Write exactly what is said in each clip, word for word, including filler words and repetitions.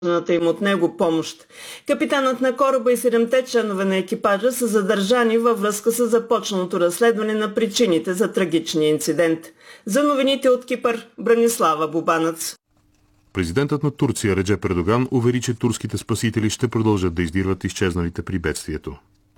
им от него помощ. Капитанът на кораба и седемте членове на екипажа са задържани във връзка с започналото разследване на причините за трагичния инцидент. За новините от Кипър, Бранислава Бубанец. Президентът на Турция Реджеп Ердоган увери, че турските спасители ще продължат да издирват изчезналите при бедствието.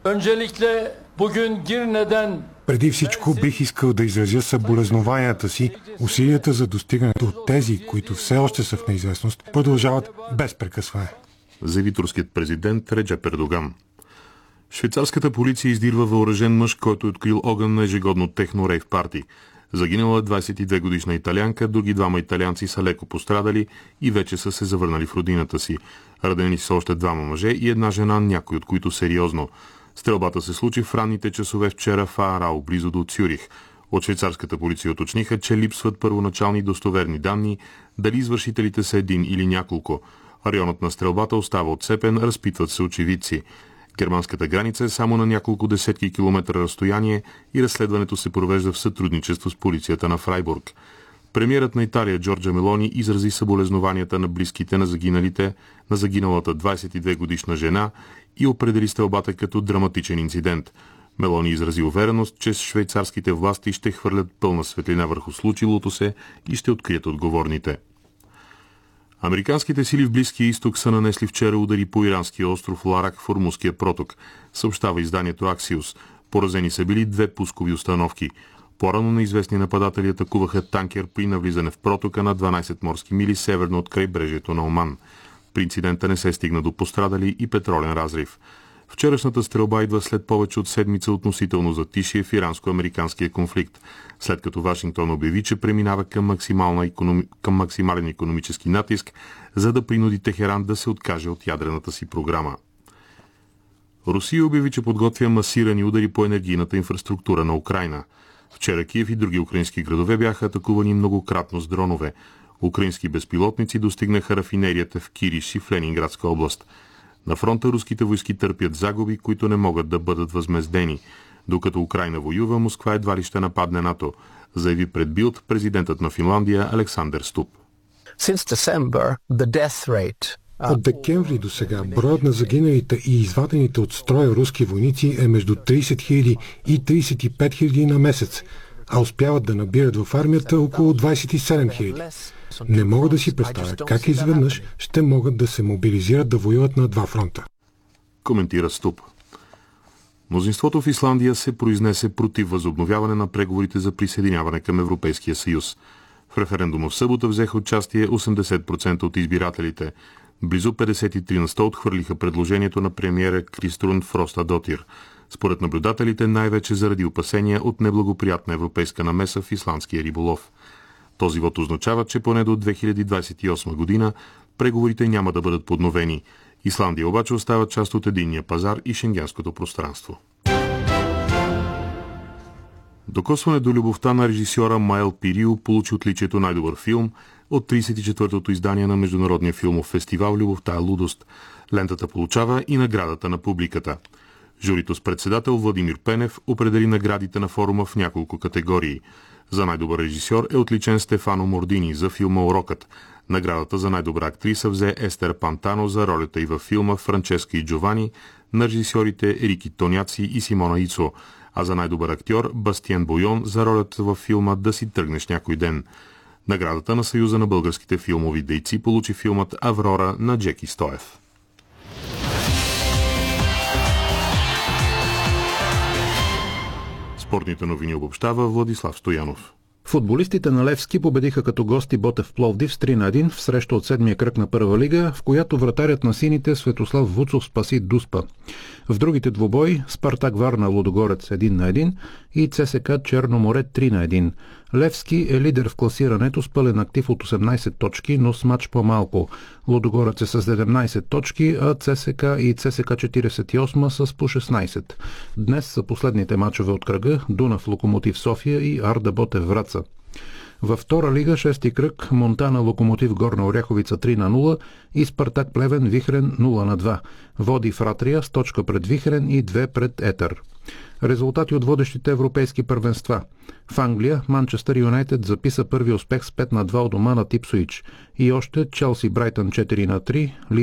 Преди всичко бих искал да изразя съболезнованията си. Усилията за достигането от тези, които все още са в неизвестност, продължават без прекъсване, заяви турският президент Реджеп Ердоган. Швейцарската полиция издирва въоръжен мъж, който е открил огън на ежегодно техно рейв парти. Загинала двадесет и две годишна италианка, други двама италианци са леко пострадали и вече са се завърнали в родината си. Ранени са още двама мъже и една жена, някой от които сериозно. Стрелбата се случи в ранните часове вчера в Аарау, близо до Цюрих. От швейцарската полиция уточниха, че липсват първоначални достоверни данни, дали извършителите са един или няколко. Районът на стрелбата остава отцепен, разпитват се очевидци. Германската граница е само на няколко десетки километра разстояние и разследването се провежда в сътрудничество с полицията на Фрайбург. Премиерът на Италия Джорджа Мелони изрази съболезнованията на близките на загиналите, на загиналата двадесет и две годишна жена и определи стрелбата като драматичен инцидент. Мелони изрази увереност, че швейцарските власти ще хвърлят пълна светлина върху случилото се и ще открият отговорните. Американските сили в Близкия изток са нанесли вчера удари по иранския остров Ларак в Ормузския проток, съобщава изданието Аксиус. Поразени са били две пускови установки. По-рано неизвестни нападатели атакуваха танкер при навлизане в протока на дванадесет морски мили северно от крайбрежието на Оман. При инцидента не се стигна до пострадали и петролен разрив. Вчерашната стрелба идва след повече от седмица относително затишие в иранско-американския конфликт, след като Вашингтон обяви, че преминава към, максимална економи... към максимален икономически натиск, за да принуди Техеран да се откаже от ядрената си програма. Русия обяви, че подготвя масирани удари по енергийната инфраструктура на Украйна. Вчера Киев и други украински градове бяха атакувани многократно с дронове. Украински безпилотници достигнаха рафинерията в Кириш и в Ленинградска област. На фронта руските войски търпят загуби, които не могат да бъдат възмездени. Докато Украйна воюва, Москва едва ли ще нападне НАТО, заяви пред Билд президентът на Финландия Александър Ступ. От декември до сега броят на загиналите и извадените от строя руски войници е между тридесет хиляди и тридесет и пет хиляди на месец, а успяват да набират в армията около двадесет и седем хиляди. Не мога да си представя как изведнъж ще могат да се мобилизират да воюват на два фронта, коментира Ступ. Мнозинството в Исландия се произнесе против възобновяване на преговорите за присъединяване към Европейския съюз. В референдума в събота взеха участие осемдесет процента от избирателите. Близо петдесет и три на сто отхвърлиха предложението на премиера Криструн Фростадотир. Според наблюдателите най-вече заради опасения от неблагоприятна европейска намеса в исландския риболов. Този вот означава, че поне до две хиляди двадесет и осма година преговорите няма да бъдат подновени. Исландия обаче остава част от единния пазар и шенгенското пространство. Докосване до любовта на режисьора Маел Пирио получи отличието най-добър филм от тридесет и четвъртото издание на Международния филмов фестивал "Любовта е лудост". Лентата получава и наградата на публиката. Журито с председател Владимир Пенев определи наградите на форума в няколко категории. За най-добър режисьор е отличен Стефано Мордини за филма "Урокът". Наградата за най-добра актриса взе Естер Пантано за ролята й във филма "Франческа и Джовани" на режисьорите Рики Тоняци и Симона Ицо, а за най-добър актьор Бастиен Бойон за ролята във филма "Да си тръгнеш някой ден". Наградата на Съюза на българските филмови дейци получи филмът "Аврора" на Джеки Стоев. Спортните новини обобщава Владислав Стоянов. Футболистите на Левски победиха като гости Ботев Пловдив с три на един в среща от седмия кръг на първа лига, в която вратарят на сините Светослав Вуцов спаси Дуспа. В другите двубои Спартак Варна Лудогорец един на един и ЦСКА Черно море три на един. Левски е лидер в класирането с пълен актив от осемнадесет точки, но с мач по-малко. Лудогорец е с седемнадесет точки, а ЦСКА и ЦСКА четиридесет и осма с по шестнадесет. Днес са последните мачове от кръга Дунав Локомотив София и Арда Ботев Враца. Във втора лига, шести кръг, Монтана Локомотив Горна Оряховица три на нула и Спартак Плевен Вихрен нула на два. Води Фратрия с точка пред Вихрен и две пред Етър. Резултати от водещите европейски първенства. В Англия Манчестър Юнайтед записа първи успех с пет на два у дома на Ипсуич. И още Челси Брайтън четири на три,